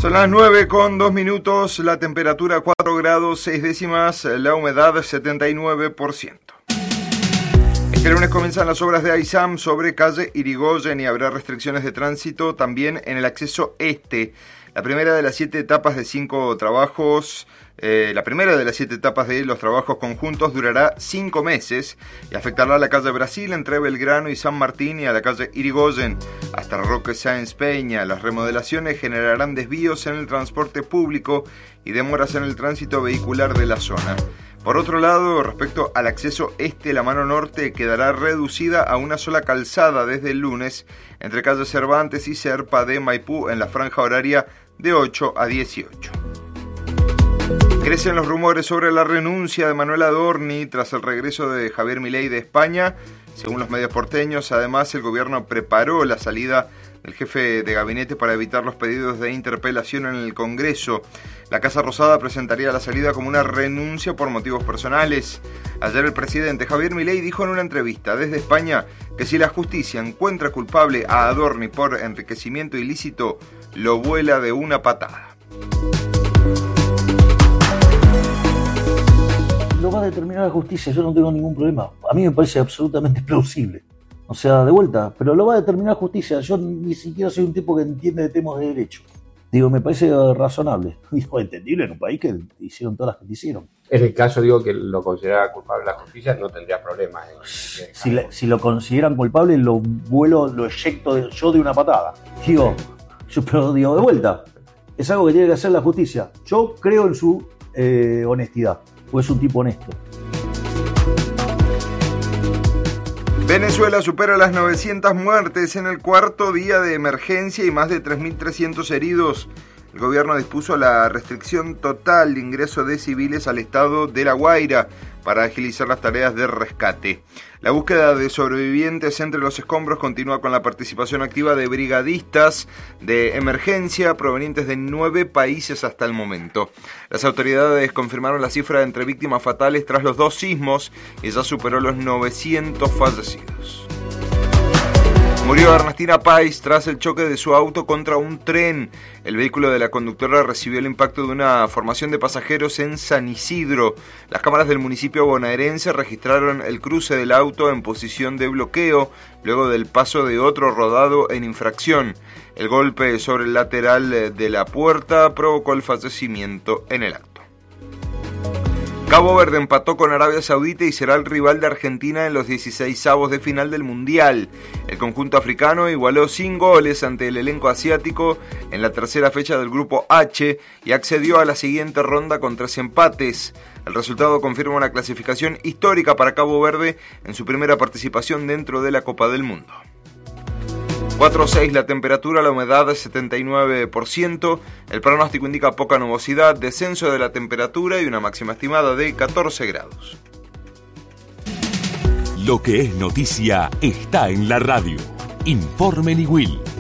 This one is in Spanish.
Son las 9:02, la temperatura 4 grados 6 décimas, la humedad 79%. Este lunes comienzan las obras de AISAM sobre calle Irigoyen y habrá restricciones de tránsito también en el acceso este. La primera de las 7 etapas de 5 trabajos, de los trabajos conjuntos durará 5 meses y afectará a la calle Brasil entre Belgrano y San Martín y a la calle Irigoyen hasta Roque Sáenz Peña. Las remodelaciones generarán desvíos en el transporte público y demoras en el tránsito vehicular de la zona. Por otro lado, respecto al acceso este, la mano norte quedará reducida a una sola calzada desde el lunes entre calle Cervantes y Serpa de Maipú en la franja horaria de 8 a 18. Crecen los rumores sobre la renuncia de Manuel Adorni tras el regreso de Javier Milei de España. Según los medios porteños, además, el gobierno preparó la salida del jefe de gabinete para evitar los pedidos de interpelación en el Congreso. La Casa Rosada presentaría la salida como una renuncia por motivos personales. Ayer el presidente Javier Milei dijo en una entrevista desde España que si la justicia encuentra culpable a Adorni por enriquecimiento ilícito, lo vuela de una patada. Lo va a determinar la justicia, yo no tengo ningún problema. A mí me parece absolutamente plausible. O sea, de vuelta, pero lo va a determinar la justicia. Yo ni siquiera soy un tipo que entiende de temas de derecho. Digo, me parece razonable. Digo, entendible en un país que hicieron todas las que hicieron. En el caso, digo, que lo considerara culpable la justicia, no tendría problemas. Si lo consideran culpable, lo eyecto yo de una patada. Digo, pero digo, de vuelta, es algo que tiene que hacer la justicia. Yo creo en su honestidad, porque es un tipo honesto. Venezuela supera las 900 muertes en el cuarto día de emergencia y más de 3.300 heridos. El gobierno dispuso la restricción total de ingreso de civiles al estado de La Guaira para agilizar las tareas de rescate. La búsqueda de sobrevivientes entre los escombros continúa con la participación activa de brigadistas de emergencia provenientes de 9 países hasta el momento. Las autoridades confirmaron la cifra entre víctimas fatales tras los 2 sismos y ya superó los 900 fallecidos. Murió Ernestina Pais tras el choque de su auto contra un tren. El vehículo de la conductora recibió el impacto de una formación de pasajeros en San Isidro. Las cámaras del municipio bonaerense registraron el cruce del auto en posición de bloqueo, luego del paso de otro rodado en infracción. El golpe sobre el lateral de la puerta provocó el fallecimiento en el acto. Cabo Verde empató con Arabia Saudita y será el rival de Argentina en los 16avos de final del Mundial. El conjunto africano igualó sin goles ante el elenco asiático en la tercera fecha del grupo H y accedió a la siguiente ronda con 3 empates. El resultado confirma una clasificación histórica para Cabo Verde en su primera participación dentro de la Copa del Mundo. 4.6 la temperatura, la humedad 79%, el pronóstico indica poca nubosidad, descenso de la temperatura y una máxima estimada de 14 grados. Lo que es noticia está en la radio. Informe Nigüil.